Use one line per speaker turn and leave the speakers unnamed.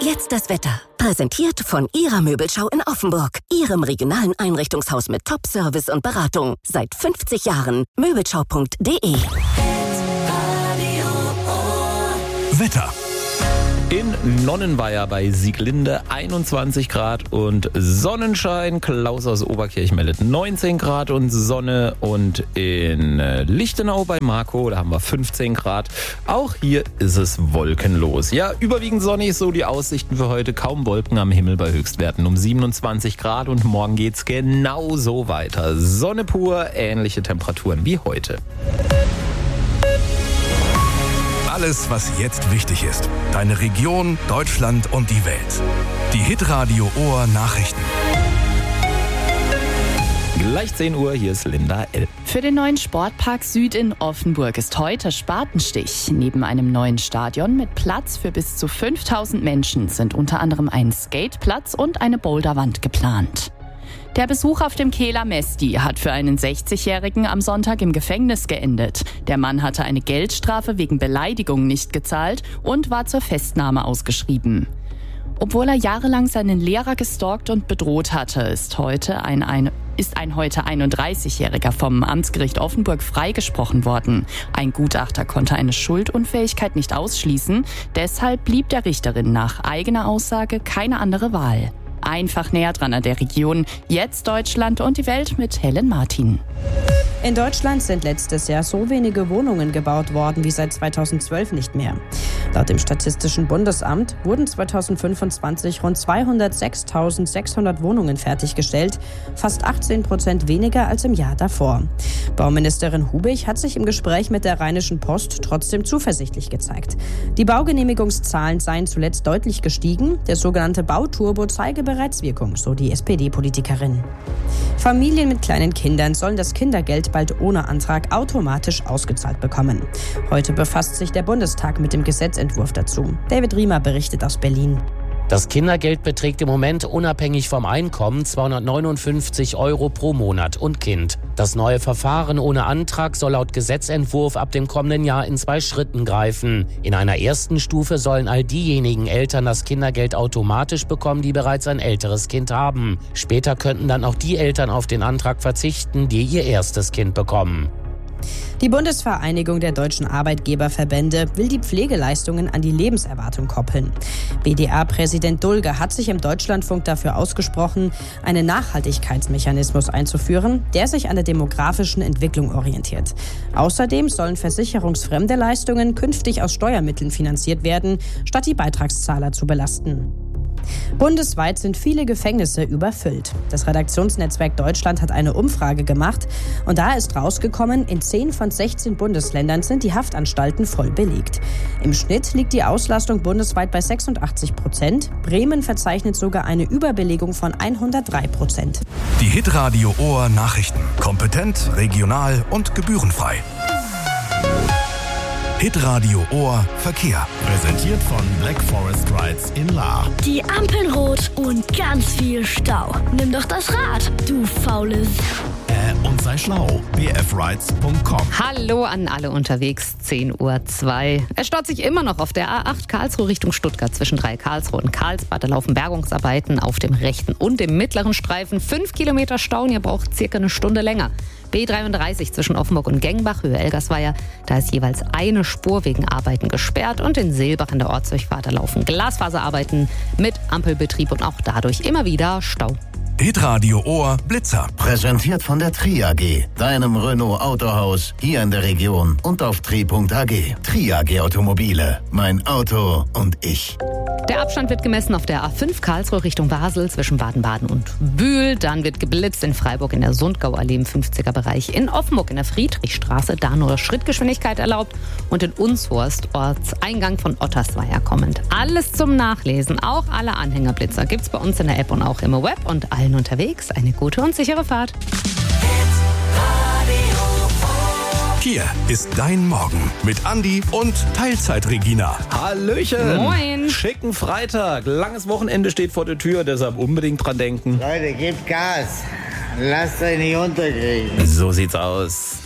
Jetzt das Wetter. Präsentiert von Ihrer Möbelschau in Offenburg. Ihrem regionalen Einrichtungshaus mit Top-Service und Beratung. Seit 50 Jahren. Möbelschau.de.
Wetter.
In Nonnenweiher bei Sieglinde 21 Grad und Sonnenschein. Klaus aus Oberkirch meldet 19 Grad und Sonne. Und in Lichtenau bei Marco, da haben wir 15 Grad. Auch hier ist es wolkenlos. Ja, überwiegend sonnig, so die Aussichten für heute. Kaum Wolken am Himmel bei Höchstwerten um 27 Grad. Und morgen geht's genauso weiter. Sonne pur, ähnliche Temperaturen wie heute.
Alles, was jetzt wichtig ist. Deine Region, Deutschland und die Welt. Die Hitradio Ohr Nachrichten.
Gleich 10 Uhr, hier ist Linda L.
Für den neuen Sportpark Süd in Offenburg ist heute Spatenstich. Neben einem neuen Stadion mit Platz für bis zu 5000 Menschen sind unter anderem ein Skateplatz und eine Boulderwand geplant. Der Besuch auf dem Kehler Mesti hat für einen 60-Jährigen am Sonntag im Gefängnis geendet. Der Mann hatte eine Geldstrafe wegen Beleidigung nicht gezahlt und war zur Festnahme ausgeschrieben. Obwohl er jahrelang seinen Lehrer gestalkt und bedroht hatte, ist ein heute 31-Jähriger vom Amtsgericht Offenburg freigesprochen worden. Ein Gutachter konnte eine Schuldunfähigkeit nicht ausschließen. Deshalb blieb der Richterin nach eigener Aussage keine andere Wahl. Einfach näher dran an der Region. Jetzt Deutschland und die Welt mit Helen Martin.
In Deutschland sind letztes Jahr so wenige Wohnungen gebaut worden wie seit 2012 nicht mehr. Laut dem Statistischen Bundesamt wurden 2025 rund 206.600 Wohnungen fertiggestellt, fast 18% weniger als im Jahr davor. Bauministerin Hubig hat sich im Gespräch mit der Rheinischen Post trotzdem zuversichtlich gezeigt. Die Baugenehmigungszahlen seien zuletzt deutlich gestiegen, der sogenannte Bauturbo zeige bereits Wirkung, so die SPD-Politikerin. Familien mit kleinen Kindern sollen das Kindergeld bald ohne Antrag automatisch ausgezahlt bekommen. Heute befasst sich der Bundestag mit dem Gesetzentwurf dazu. David Riemer berichtet aus Berlin.
Das Kindergeld beträgt im Moment unabhängig vom Einkommen 259 € pro Monat und Kind. Das neue Verfahren ohne Antrag soll laut Gesetzentwurf ab dem kommenden Jahr in 2 Schritten greifen. In einer ersten Stufe sollen all diejenigen Eltern das Kindergeld automatisch bekommen, die bereits ein älteres Kind haben. Später könnten dann auch die Eltern auf den Antrag verzichten, die ihr erstes Kind bekommen.
Die Bundesvereinigung der deutschen Arbeitgeberverbände will die Pflegeleistungen an die Lebenserwartung koppeln. BDA-Präsident Dulge hat sich im Deutschlandfunk dafür ausgesprochen, einen Nachhaltigkeitsmechanismus einzuführen, der sich an der demografischen Entwicklung orientiert. Außerdem sollen versicherungsfremde Leistungen künftig aus Steuermitteln finanziert werden, statt die Beitragszahler zu belasten. Bundesweit sind viele Gefängnisse überfüllt. Das Redaktionsnetzwerk Deutschland hat eine Umfrage gemacht und da ist rausgekommen, in 10 von 16 Bundesländern sind die Haftanstalten voll belegt. Im Schnitt liegt die Auslastung bundesweit bei 86%. Bremen verzeichnet sogar eine Überbelegung von 103%.
Die Hitradio Ohr Nachrichten. Kompetent, regional und gebührenfrei. Hitradio Ohr Verkehr. Präsentiert von Black Forest Rides in Lahr.
Die Ampeln rot und ganz viel Stau. Nimm doch das Rad, du faules.
Und sei schlau. bfrides.com.
Hallo an alle unterwegs, 10:02 Uhr. Es staut sich immer noch auf der A8 Karlsruhe Richtung Stuttgart zwischen 3 Karlsruhe und Karlsbad. Da laufen Bergungsarbeiten auf dem rechten und dem mittleren Streifen. 5 Kilometer Stau und ihr braucht circa eine Stunde länger. B33 zwischen Offenburg und Gengbach, Höhe Elgersweier. Da ist jeweils eine Spur wegen Arbeiten gesperrt. Und in Seelbach in der Ortsdurchfahrt da laufen Glasfaserarbeiten mit Ampelbetrieb und auch dadurch immer wieder Stau.
Hitradio Ohr Blitzer.
Präsentiert von der Tri AG, deinem Renault Autohaus hier in der Region und auf tri.ag. Tri AG Automobile, mein Auto und ich.
Der Abstand wird gemessen auf der A5 Karlsruhe Richtung Basel zwischen Baden-Baden und Bühl. Dann wird geblitzt in Freiburg in der Sundgauallee im 50er-Bereich. In Offenburg in der Friedrichstraße, da nur Schrittgeschwindigkeit erlaubt. Und in Unshorst, Ortseingang von Ottersweier kommend. Alles zum Nachlesen, auch alle Anhängerblitzer gibt's bei uns in der App und auch im Web. Und allen unterwegs eine gute und sichere Fahrt.
Hier ist dein Morgen mit Andi und Teilzeit-Regina.
Hallöchen.
Moin.
Schicken Freitag. Langes Wochenende steht vor der Tür, deshalb unbedingt dran denken.
Leute, gebt Gas. Lasst euch nicht unterkriegen.
So sieht's aus.